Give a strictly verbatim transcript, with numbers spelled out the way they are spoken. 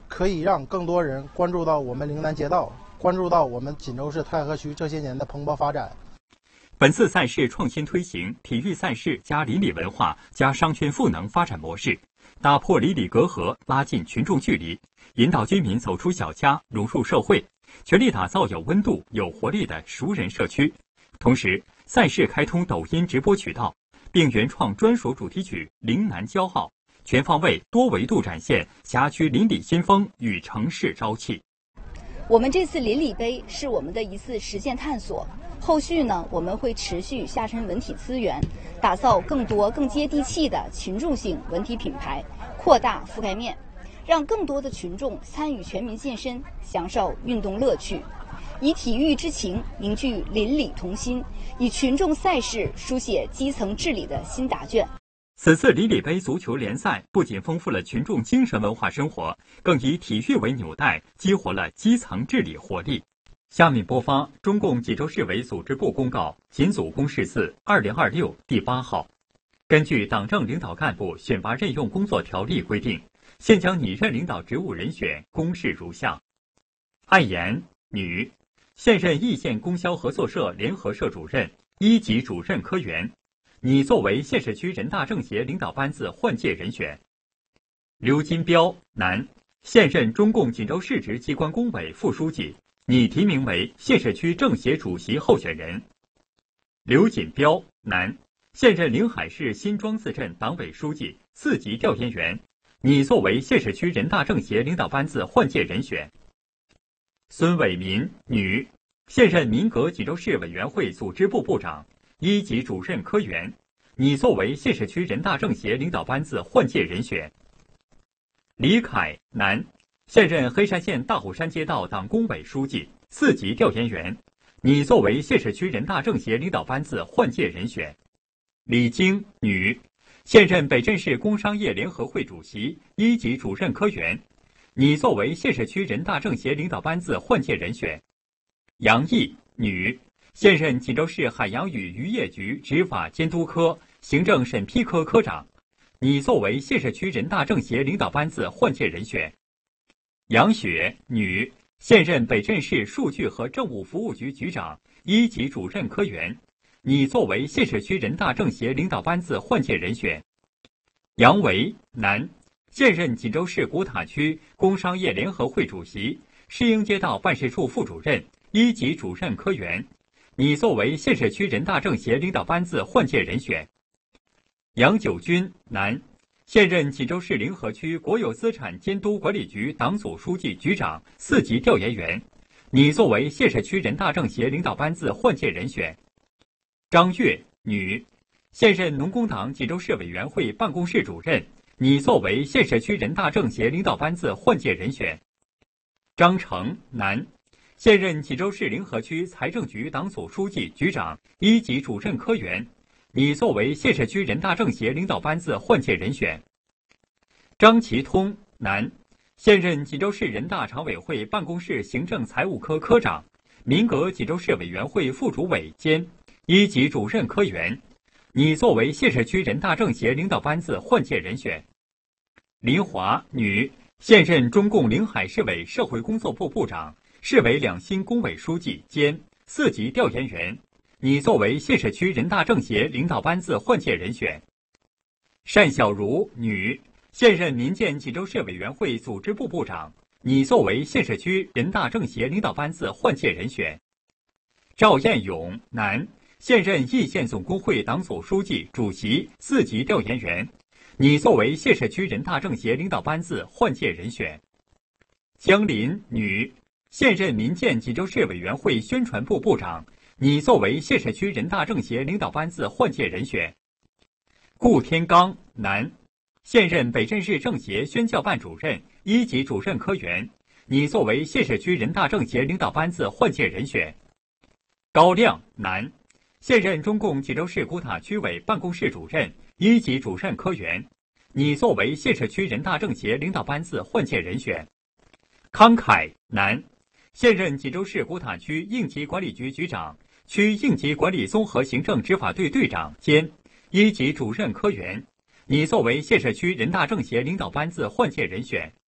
可以让更多人关注到我们陵南街道，关注到我们锦州市太和区这些年的蓬勃发展。 本次赛事创新推行体育赛事加邻里文化加商圈赋能发展模式，打破邻里隔阂，拉近群众距离，引导居民走出小家，融入社会，全力打造有温度、有活力的熟人社区。同时，赛事开通抖音直播渠道，并原创专属主题曲《陵南骄傲》，全方位、多维度展现辖区邻里新风与城市朝气。 我们这次邻里杯是我们的一次实践探索，后续呢，我们会持续下沉文体资源，打造更多更接地气的群众性文体品牌，扩大覆盖面，让更多的群众参与全民健身，享受运动乐趣，以体育之情凝聚邻里同心，以群众赛事书写基层治理的新答卷。 此次邻里杯足球联赛不仅丰富了群众精神文化生活，更以体育为纽带，激活了基层治理活力。下面播发中共济州市委组织部公告锦组公示字二零二六第八号。根据党政领导干部选拔任用工作条例规定，现将拟任领导职务人选公示如下：艾妍，女，现任易县供销合作社联合社主任、一级主任科员，拟作为县市区人大政协领导班子换届人选。刘金彪，男，现任中共锦州市直机关工委副书记，拟提名为县市区政协主席候选人。刘锦彪，男，现任临海市新庄自镇党委书记、四级调研员，拟作为县市区人大政协领导班子换届人选。孙伟民，女，现任民革济州市委员会组织部部长、一级主任科员，拟作为县市区人大政协领导班子换届人选。李凯，男，现任黑山县大虎山街道党工委书记、四级调研员，拟作为县市区人大政协领导班子换届人选。李晶，女，现任北镇市工商业联合会主席、一级主任科员，拟作为县市区人大政协领导班子换届人选。杨毅，女，现任济州市海洋与渔业局执法监督科行政审批科科长，拟作为县市区人大政协领导班子换届人选。杨雪，女，现任北镇市数据和政务服务局局长、一级主任科员，拟作为县市区人大政协领导班子换届人选。杨维，男，现任锦州市古塔区工商业联合会主席、市营街道办事处副主任、一级主任科员，拟作为县市区人大政协领导班子换届人选。杨九军，男，现任济州市临河区国有资产监督管理局党组书记局长、四级调研员，拟作为县市区人大政协领导班子换届人选。张月，女，现任农工党济州市委员会办公室主任，拟作为县市区人大政协领导班子换届人选。张成，男，现任济州市临河区财政局党组书记局长、一级主任科员，拟作为县市区人大政协领导班子换届人选。张其通，男，现任济州市人大常委会办公室行政财务科科长、民革济州市委员会副主委兼一级主任科员，拟作为县市区人大政协领导班子换届人选。林华，女，现任中共临海市委社会工作部部长、市委两新工委书记兼四级调研员，拟作为县市区人大政协领导班子换届人选。单小茹，女，现任民建济州市委员会组织部部长，拟作为县市区人大政协领导班子换届人选。赵彦勇，男，现任易县总工会党组书记、主席、四级调研员，拟作为县市区人大政协领导班子换届人选。江林，女，现任民建济州市委员会宣传部部长，拟作为县市区人大政协领导班子换届人选。顾天刚，男，现任北镇市政协宣教办主任、一级主任科员，拟作为县市区人大政协领导班子换届人选。高亮，男，现任中共济州市古塔区委办公室主任、一级主任科员，拟作为县市区人大政协领导班子换届人选。康凯，男，现任济州市古塔区应急管理局局长、区应急管理综合行政执法队队长兼一级主任科员，拟作为县市区人大政协领导班子换届人选。